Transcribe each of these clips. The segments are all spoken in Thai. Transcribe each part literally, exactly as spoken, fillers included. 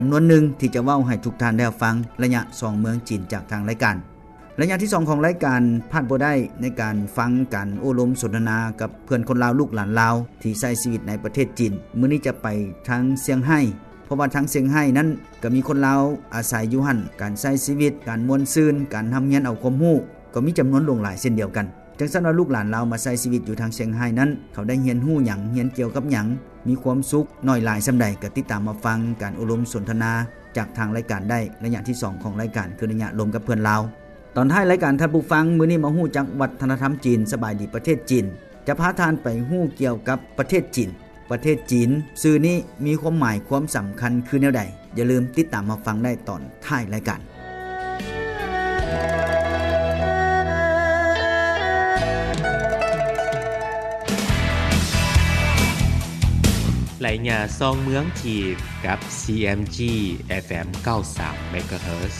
จำนวนหนึ่งที่จะเว้าให้ทุกท่านได้ฟังระยะสองเมืองจีนจากทางรายการระยะที่สองของรายการพลาดบ่ได้ในการฟังการโอ้ลมสนทนากับเพื่อนคนลาวลูกหลานลาวที่ใช้ชีวิตในประเทศจีนมื้อนี้จะไปทางเซี่ยงไฮ้เพราะว่าทางเซี่ยงไฮ้นั้นก็มีคนลาวอาศัยอยู่หั่นการใช้ชีวิตการม่วนซื่นการทำเรียนเอาความรู้ก็มีจำนวนหลงหลายเช่นเดียวกันจังซั่นว่าลูกหลานลาวมาใช้ชีวิตอยู่ทางเซี่ยงไฮ้นั้นเขาได้เรียนรู้หยังเรียนเกี่ยวกับหยังมีความสุขน้อยหลายส่าใดก็ติดตามมาฟังการอบรมสนทนาจากทางรายการได้ระยะที่สองของรายการคือระยะลมกับเพื่อนลาวตอนท้ายรายการท่านผู้ฟังมื้อนี้มาฮู้จักวัฒนธรรมจีนสบายดีประเทศจีนจะพาท่านไปฮู้เกี่ยวกับประเทศจีนประเทศจีนชื่อนี้มีความหมายความสำคัญคือแนวใดอย่าลืมติดตามมาฟังได้ตอนท้ายรายการไหลหญ้าซองเมืองทีบกับ ซี เอ็ม จี เอฟ เอ็ม เก้าสิบสาม เมกะเฮิรตซ์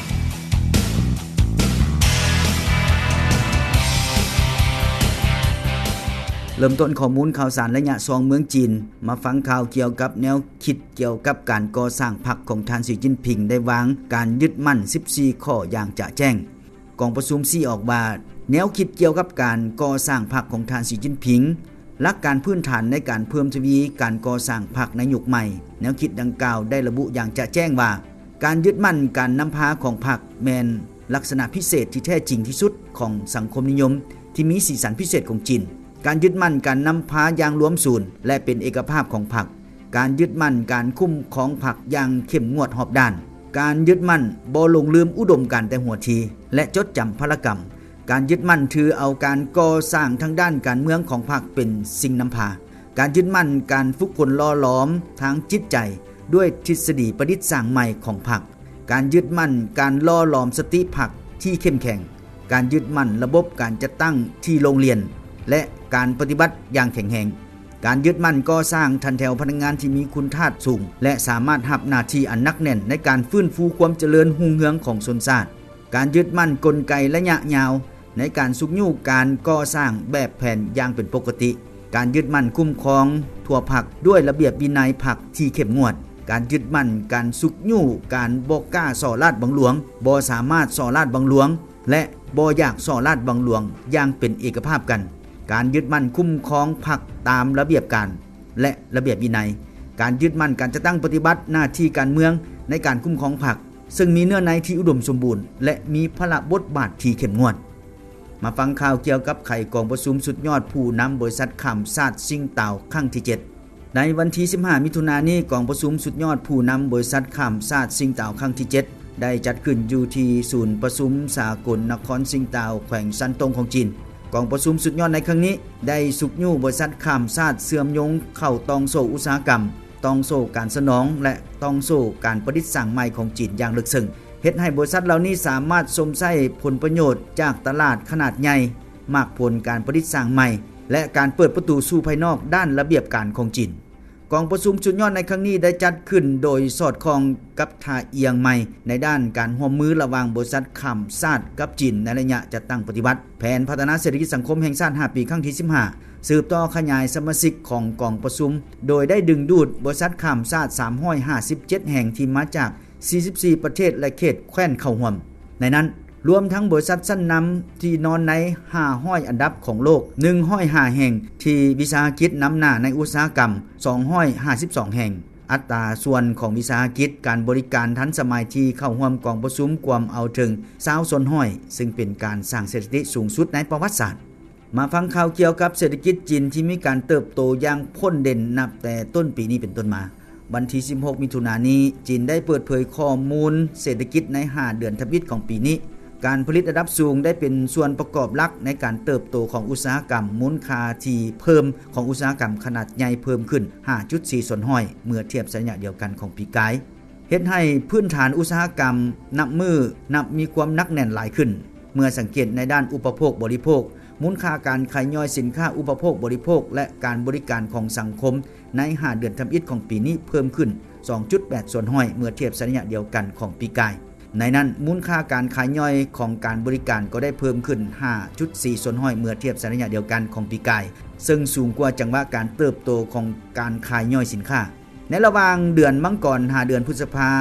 เริ่มต้นข้อมูลข่าวสารระยะสองเมืองจีนมาฟังข่าวเกี่ยวกับแนวคิดเกี่ยวกับการก่อสร้างพรรคของท่านสีจิ้นผิงได้วางการยึดมั่นสิบสี่ข้ออย่างจะแจ้งกองประชุมซี้ออกว่าแนวคิดเกี่ยวกับการก่อสร้างพรรคของท่านสีจิ้นผิงหลักการพื้นฐานในการเพิ่มทวีการก่อสร้างพรรคในยุคใหม่แนวคิดดังกล่าวได้ระบุอย่างจะแจ้งว่าการยึดมั่นการนำพาของพรรคแม่นลักษณะพิเศษที่แท้จริงที่สุดของสังคมนิยมที่มีสีสันพิเศษของจีนการยึดมั่นการนำพาอย่างรวมศูนย์และเป็นเอกภาพของพรรคการยึดมั่นการคุ้มของพรรคอย่างเข้มงวดรอบด้านการยึดมั่นบ่หลงลืมอุดมการณ์แต่หัวทีและจดจำพลกรรมการยึดมั่นถือเอาการก่อสร้างทางด้านการเมืองของพรรคเป็นสิ่งนำพาการยึดมั่นการฝึกฝนล่อหลอมทางจิตใจด้วยทฤษฎีประดิษฐ์สร้างใหม่ของพรรคการยึดมั่นการล่อหลอมสติพรรคที่เข้มแข็งการยึดมั่นระบบการจัดตั้งที่โรงเรียนและการปฏิบัติอย่างแข็งแรงการยึดมั่นก่อสร้างทันแถวพนักงานที่มีคุณค่าสูงและสามารถรับหน้าที่อันหนักแน่นในการฟื้นฟูความเจริญรุ่งเรืองของชนชาติการยึดมั่นกลไกระยะยาวในการสุกยู่การก่อสร้างแบบแผนอย่างเป็นปกติการยึดมั่นคุ้มครองทั่วพรรคด้วยระเบียบวินัยพรรคที่เข้มงวดการยึดมั่นการสุกยู่การบ่กล้าส่อราชบังหลวงบ่สามารถส่อราชบังหลวงและบ่อยากส่อราชบังหลวงอย่างเป็นเอกภาพกันการยึดมั่นคุ้มครองพรรคตามระเบียบการและระเบียบวินัยการยึดมั่นการจะตั้งปฏิบัติหน้าที่การเมืองในการคุ้มครองพรรคซึ่งมีเนื้อในที่อุดมสมบูรณ์และมีพละบทบาทที่เข้มงวดมาฟังข่าวเกี่ยวกับไข่กองประชุมสุดยอดผู้นำบริษัทข้ามชาติซิงเต่าครั้งที่เจ็ดในวันที่สิบห้ามิถุนายนนี้กองประชุมสุดยอดผู้นำบริษัทข้ามชาติซิงเต่าครั้งที่เจ็ดได้จัดขึ้นอยู่ที่ศูนย์ประชุมสากลนครซิงเต่าแขวงซันตงของจีนกองประชุมสุดยอดในครั้งนี้ได้สุกยู่บริษัทข้ามชาติเสื่อมยงเข้าตองโซ่อุตสาหกรรมตองโซ่การสนองและตองโซ่การประดิษฐ์สร้างใหม่ของจีนอย่างลึกซึ้งเฮ็ดให้บริษัทเหล่านี้สามารถสมใช้ผลประโยชน์จากตลาดขนาดใหญ่มากผลการประดิษฐ์สร้างใหม่และการเปิดประตูสู่ภายนอกด้านระเบียบการของจีนกองประชุมสุดยอดในครั้งนี้ได้จัดขึ้นโดยสอดคล้องกับท่าเอียงใหม่ในด้านการร่วมมือระหว่างบริษัทข้ามชาติกับจีนในระยะจัดตั้งปฏิบัติแผนพัฒนาเศรษฐกิจสังคมแห่งชาติห้าปีครั้งที่สิบห้าสืบต่อขยายสมาชิกของกองประชุมโดยได้ดึงดูดบริษัทข้ามชาติสามร้อยห้าสิบเจ็ดแห่งที่มาจากสี่สิบสี่ประเทศและเขตแคว้นเข้าร่วมในนั้นรวมทั้งบริษัทชั้นนำที่นอนในห้าร้อยอันดับของโลกหนึ่งร้อยห้าแห่งที่วิสาหกิจนำหน้าในอุตสาหกรรมสองร้อยห้าสิบสองแห่งอัตราส่วนของวิสาหกิจการบริการทันสมัยที่เข้าร่วมกองประชุมกวมเอาถึงยี่สิบส่วนร้อยซึ่งเป็นการสร้างสถิติสูงสุดในประวัติศาสตร์มาฟังข่าวเกี่ยวกับเศรษฐกิจจีนที่มีการเติบโตอย่างพ้นเด่นนับแต่ต้นปีนี้เป็นต้นมาวันที่สิบหกมิถุนายนนี้จีนได้เปิดเผยข้อมูลเศรษฐกิจในห้าเดือนทวิตของปีนี้การผลิตระดับสูงได้เป็นส่วนประกอบหลักในการเติบโตของอุตสาหกรรมมูลค่าที่เพิ่มของอุตสาหกรรมขนาดใหญ่เพิ่มขึ้น ห้าจุดสี่ ส่วนห้อยเมื่อเทียบสัญญาเดียวกันของปีกายเฮ็ดให้พื้นฐานอุตสาหกรรมนับมือนับมีความหนักแน่นหลายขึ้นเมื่อสังเกตในด้านอุปโภคบริโภคมูลค่าการขายย่อยสินค้าอุปโภคบริโภคและการบริการของสังคมในห้าเดือนทำอิฐของปีนี้เพิ่มขึ้น สองจุดแปด ส่วนห้อยเมื่อเทียบสัญญาเดียวกันของปีกายในนั้นมูลค่าการขายย่อยของการบริการก็ได้เพิ่มขึ้น ห้าจุดสี่ ส่วนห้อยเมื่อเทียบสัญญาเดียวกันของปีกายซึ่งสูงกว่าจังหวะการเติบโตของการขายย่อยสินค้าในระหว่างเดือนมังกรหาเดือนพฤษภา